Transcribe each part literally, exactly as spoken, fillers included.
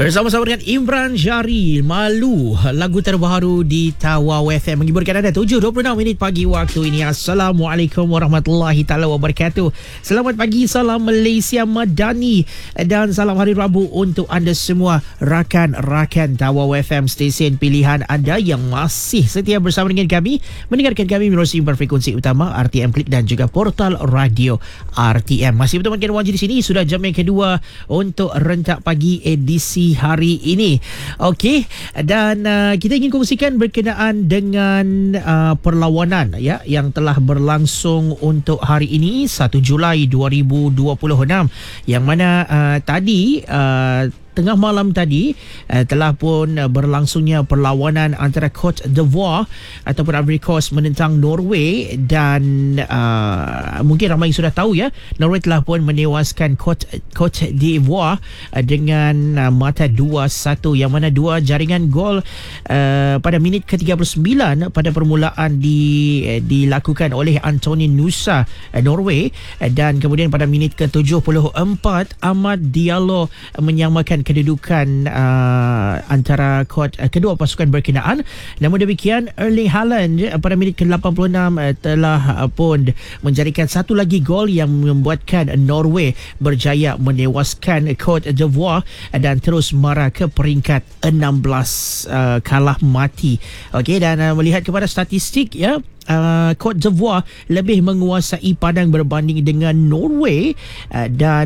Bersama-sama dengan Imran Jari, Malu, lagu terbaru di Tawau F M menghiburkan anda tujuh dua puluh enam minit pagi waktu ini. Assalamualaikum warahmatullahi taala wabarakatuh. Selamat pagi, salam Malaysia Madani dan salam hari Rabu untuk anda semua rakan-rakan Tawau F M, stesen pilihan anda yang masih setia bersama dengan kami, mendengarkan kami melalui sumber frekuensi utama R T M Klik dan juga portal radio R T M. Masih bersama dengan Wan di sini, sudah jam yang kedua untuk rentak pagi edisi hari ini. Okey, dan uh, kita ingin kongsikan berkenaan dengan uh, perlawanan ya yang telah berlangsung untuk hari ini satu Julai dua ribu dua puluh enam, yang mana uh, tadi uh, tengah malam tadi uh, telah pun uh, berlangsungnya perlawanan antara Cote d'Ivoire ataupun Ivory Coast menentang Norway, dan uh, mungkin ramai sudah tahu ya, Norway telah pun menewaskan Cote, Cote d'Ivoire uh, dengan uh, mata dua satu, yang mana dua jaringan gol uh, pada minit ke tiga puluh sembilan pada permulaan di uh, dilakukan oleh Anthony Nusa uh, Norway, uh, dan kemudian pada minit ke tujuh puluh empat Amad Diallo uh, menyamakan kedudukan uh, antara kod, uh, kedua pasukan berkenaan. Namun demikian, Erling Haaland uh, pada minit ke lapan puluh enam uh, telah uh, pun menjadikan satu lagi gol yang membuatkan uh, Norway berjaya menewaskan Cote d'Ivoire uh, dan terus marah ke peringkat enam belas, uh, kalah mati. Okey, dan uh, melihat kepada statistik ya, Uh, Cote d'Ivoire lebih menguasai padang berbanding dengan Norway, uh, dan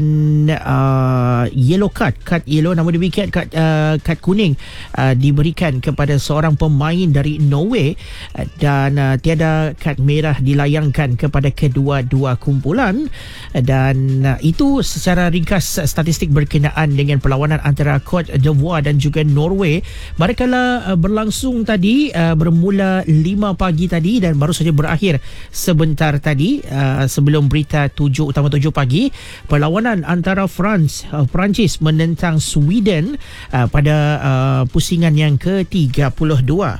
uh, yellow card, kad yellow, namun demikian kad, uh, kad kuning uh, diberikan kepada seorang pemain dari Norway, uh, dan uh, tiada kad merah dilayangkan kepada kedua-dua kumpulan, uh, dan uh, itu secara ringkas uh, statistik berkenaan dengan perlawanan antara Cote d'Ivoire dan juga Norway. Manakala uh, berlangsung tadi uh, bermula lima pagi tadi dan baru saja berakhir sebentar tadi, uh, sebelum berita tujuh utama tujuh pagi, perlawanan antara France uh, Perancis menentang Sweden uh, pada uh, pusingan yang ke tiga puluh dua.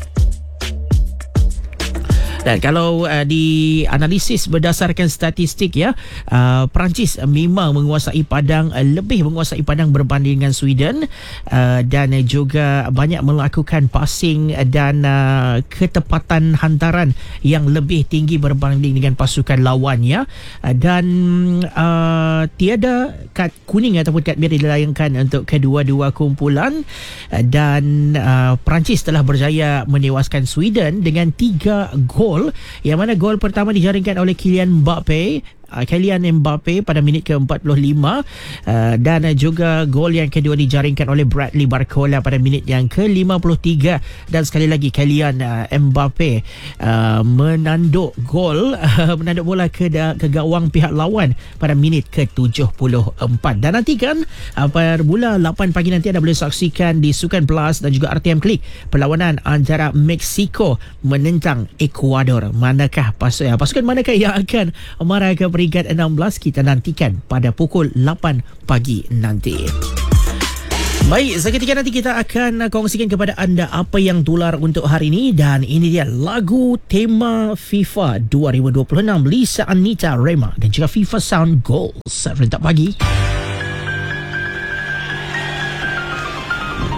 Dan kalau uh, dianalisis berdasarkan statistik ya, uh, Perancis memang menguasai padang, uh, lebih menguasai padang berbanding dengan Sweden, uh, dan juga banyak melakukan passing dan uh, ketepatan hantaran yang lebih tinggi berbanding dengan pasukan lawannya, uh, dan uh, tiada kad kuning ataupun kad merah dilayangkan untuk kedua-dua kumpulan, uh, dan uh, Perancis telah berjaya menewaskan Sweden dengan tiga gol, yang mana gol pertama dijaringkan oleh Kylian Mbappe Uh, Kylian Mbappe pada minit ke empat puluh lima, uh, dan uh, juga gol yang kedua dijaringkan oleh Bradley Barcola pada minit yang ke lima puluh tiga, dan sekali lagi Kylian uh, Mbappe uh, menanduk gol uh, menanduk bola ke, da, ke gawang pihak lawan pada minit ke tujuh puluh empat. Dan nantikan uh, bermula lapan pagi nanti anda boleh saksikan di Sukan Plus dan juga R T M Klik perlawanan antara Mexico menentang Ecuador. Manakah pas, uh, pasukan manakah yang akan marah ke peringkat enam belas, kita nantikan pada pukul lapan pagi nanti. Baik, seketika nanti kita akan kongsikan kepada anda apa yang tular untuk hari ini, dan ini dia lagu tema FIFA dua ribu dua puluh enam, Lisa Anita Rema dan juga FIFA Sound Goals. Rentak pagi.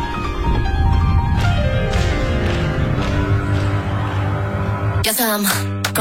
Yes, I'm